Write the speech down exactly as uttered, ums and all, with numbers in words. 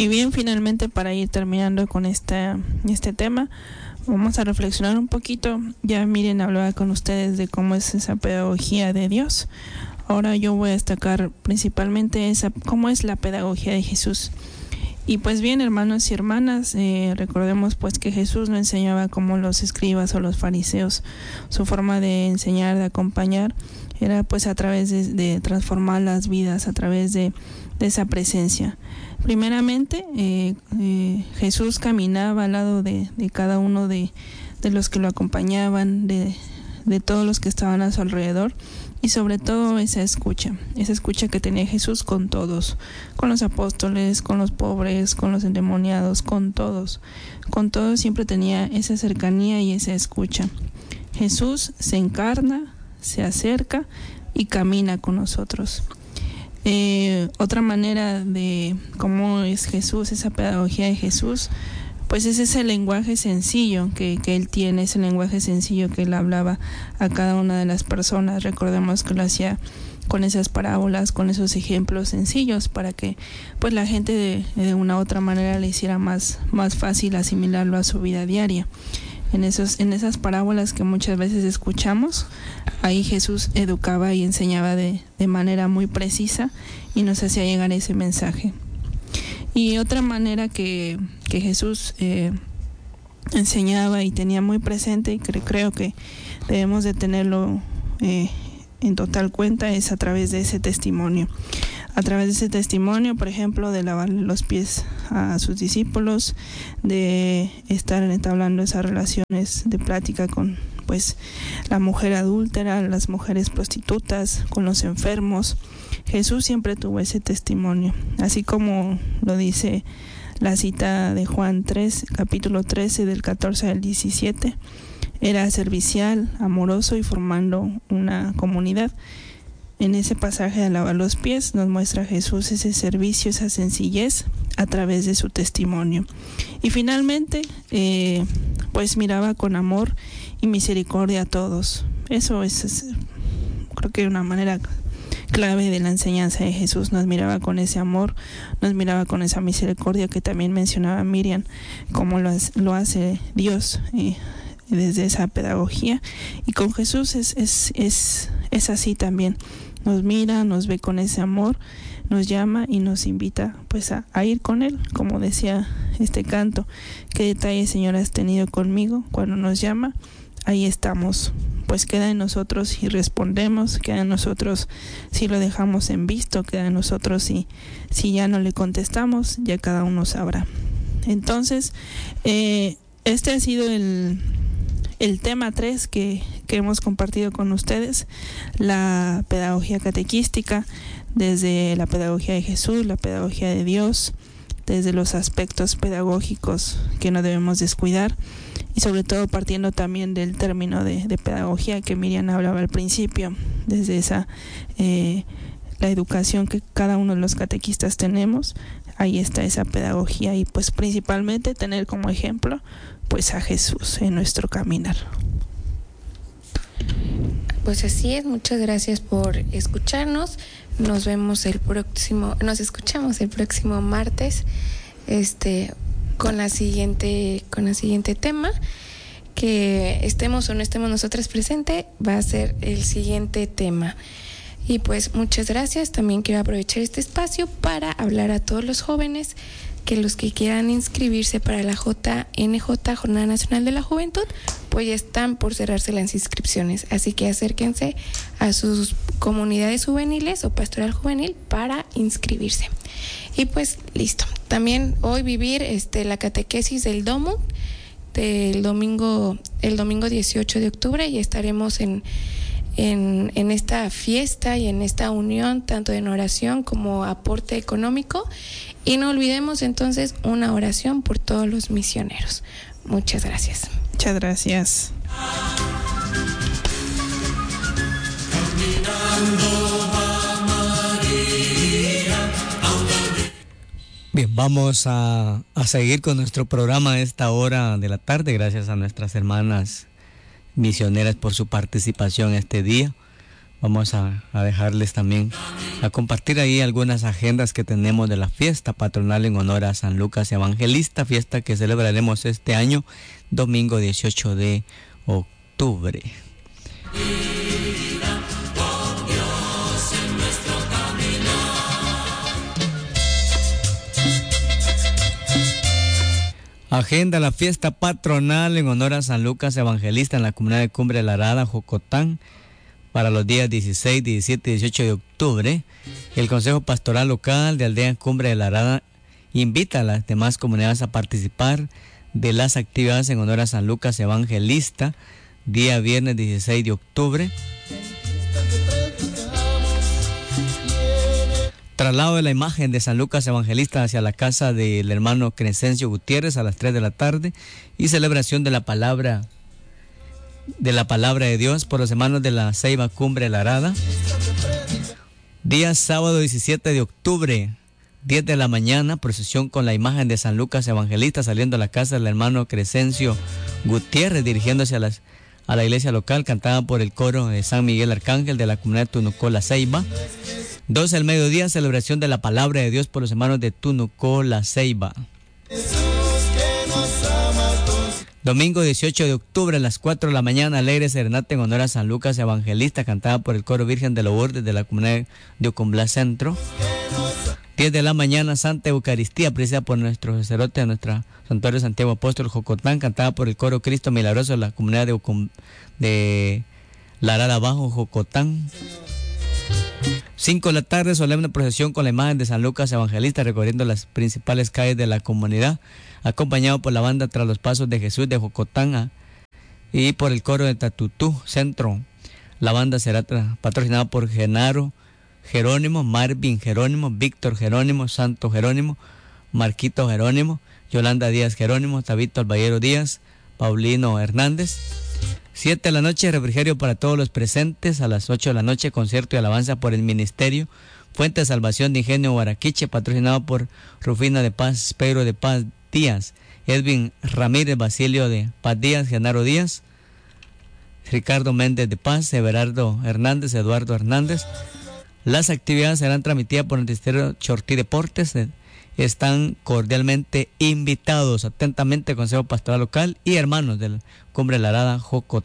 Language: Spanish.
Y bien, finalmente, para ir terminando con esta, este tema, vamos a reflexionar un poquito. Ya Miriam hablaba con ustedes de cómo es esa pedagogía de Dios. Ahora yo voy a destacar principalmente esa, cómo es la pedagogía de Jesús. Y pues bien, hermanos y hermanas, eh, recordemos pues que Jesús no enseñaba como los escribas o los fariseos. Su forma de enseñar, de acompañar, era pues a través de, de transformar las vidas, a través de, de esa presencia. Primeramente, eh, eh, Jesús caminaba al lado de, de cada uno de, de los que lo acompañaban, de, de todos los que estaban a su alrededor, y sobre todo esa escucha, esa escucha que tenía Jesús con todos, con los apóstoles, con los pobres, con los endemoniados, con todos. Con todos siempre tenía esa cercanía y esa escucha. Jesús se encarna, se acerca y camina con nosotros. Eh, otra manera de cómo es Jesús, esa pedagogía de Jesús, pues es ese lenguaje sencillo que, que él tiene, ese lenguaje sencillo que él hablaba a cada una de las personas. Recordemos que lo hacía con esas parábolas, con esos ejemplos sencillos, para que pues la gente de, de una u otra manera le hiciera más, más fácil asimilarlo a su vida diaria. En esos, en esas parábolas que muchas veces escuchamos, ahí Jesús educaba y enseñaba de, de manera muy precisa y nos hacía llegar ese mensaje. Y otra manera que, que Jesús eh, enseñaba y tenía muy presente, y cre- creo que debemos de tenerlo eh, en total cuenta, es a través de ese testimonio. A través de ese testimonio, por ejemplo, de lavar los pies a sus discípulos, de estar entablando esas relaciones de plática con pues la mujer adúltera, las mujeres prostitutas, con los enfermos. Jesús siempre tuvo ese testimonio, así como lo dice la cita de Juan tres, capítulo trece, del catorce al diecisiete. Era servicial, amoroso y formando una comunidad. En ese pasaje de lavar los pies nos muestra Jesús ese servicio, esa sencillez a través de su testimonio. Y finalmente, eh, pues miraba con amor y misericordia a todos. Eso es, es creo que una manera clave de la enseñanza de Jesús. Nos miraba con ese amor, nos miraba con esa misericordia que también mencionaba Miriam, como lo, lo hace Dios eh, desde esa pedagogía. Y con Jesús es, es, es, es así también. Nos mira, nos ve con ese amor, nos llama y nos invita pues a, a ir con Él, como decía este canto. Qué detalle, Señor, has tenido conmigo. Cuando nos llama, ahí estamos. Pues queda en nosotros si respondemos, queda en nosotros si lo dejamos en visto, queda en nosotros si, si ya no le contestamos, ya cada uno sabrá. Entonces, eh, este ha sido el... El tema tres que, que hemos compartido con ustedes, la pedagogía catequística, desde la pedagogía de Jesús, la pedagogía de Dios, desde los aspectos pedagógicos que no debemos descuidar, y sobre todo partiendo también del término de, de pedagogía que Miriam hablaba al principio, desde esa eh, la educación que cada uno de los catequistas tenemos. Ahí está esa pedagogía, y pues principalmente tener como ejemplo pues a Jesús en nuestro caminar. Pues así es, muchas gracias por escucharnos. Nos vemos el próximo, nos escuchamos el próximo martes, este, con la siguiente, con el siguiente tema. Que estemos o no estemos nosotras presentes, va a ser el siguiente tema. Y pues muchas gracias. También quiero aprovechar este espacio para hablar a todos los jóvenes que los que quieran inscribirse para la J N J, Jornada Nacional de la Juventud, pues ya están por cerrarse las inscripciones. Así que acérquense a sus comunidades juveniles o pastoral juvenil para inscribirse. Y pues listo. También hoy vivir este la catequesis del Domo del domingo, el domingo dieciocho de octubre, y estaremos en En, en esta fiesta y en esta unión, tanto en oración como aporte económico. Y no olvidemos entonces una oración por todos los misioneros. Muchas gracias. Muchas gracias. Bien, vamos a, a seguir con nuestro programa a esta hora de la tarde. Gracias a nuestras hermanas misioneras por su participación este día. vamos a, a dejarles también a compartir ahí algunas agendas que tenemos de la fiesta patronal en honor a San Lucas Evangelista, fiesta que celebraremos este año, domingo dieciocho de octubre. Agenda la fiesta patronal en honor a San Lucas Evangelista en la comunidad de Cumbre de la Arada, Jocotán, para los días dieciséis, diecisiete y dieciocho de octubre. El Consejo Pastoral Local de Aldea Cumbre de la Arada invita a las demás comunidades a participar de las actividades en honor a San Lucas Evangelista, día viernes dieciséis de octubre. Traslado de la imagen de San Lucas Evangelista hacia la casa del hermano Crescencio Gutiérrez a las tres de la tarde y celebración de la palabra de la palabra de Dios por los hermanos de la Ceiba Cumbre de la Arada. Día sábado diecisiete de octubre, diez de la mañana, procesión con la imagen de San Lucas Evangelista saliendo a la casa del hermano Crescencio Gutiérrez, dirigiéndose a, las, a la iglesia local, cantada por el coro de San Miguel Arcángel de la comunidad de Tunucó, La Ceiba. doce del mediodía, celebración de la palabra de Dios por los hermanos de Tunucó, La Ceiba. Domingo dieciocho de octubre a las cuatro de la mañana, alegre serenata en honor a San Lucas Evangelista, cantada por el coro Virgen de los Lourdes de la comunidad de Ocumbla Centro. diez de la mañana, Santa Eucaristía, presidida por nuestro sacerdote de nuestra Santuario Santiago Apóstol Jocotán, cantada por el coro Cristo Milagroso de la comunidad de, Ocum, de La Arada Bajo, Jocotán. cinco de la tarde, solemne procesión con la imagen de San Lucas Evangelista recorriendo las principales calles de la comunidad, acompañado por la banda Tras los Pasos de Jesús de Jocotán y por el coro de Tatutú Centro. La banda será patrocinada por Genaro Jerónimo, Marvin Jerónimo, Víctor Jerónimo, Santo Jerónimo, Marquito Jerónimo, Yolanda Díaz Jerónimo, Tabito Albayero Díaz, Paulino Hernández. siete de la noche, refrigerio para todos los presentes. A las ocho de la noche, concierto y alabanza por el Ministerio Fuente de Salvación de Ingenio Guaraquiche, patrocinado por Rufina de Paz, Pedro de Paz Díaz, Edwin Ramírez, Basilio de Paz Díaz, Genaro Díaz, Ricardo Méndez de Paz, Everardo Hernández, Eduardo Hernández. Las actividades serán transmitidas por el Ministerio Chortí Deportes. Están cordialmente invitados. Atentamente, Consejo Pastoral Local y hermanos del Cumbre de la Arada, Jocotán.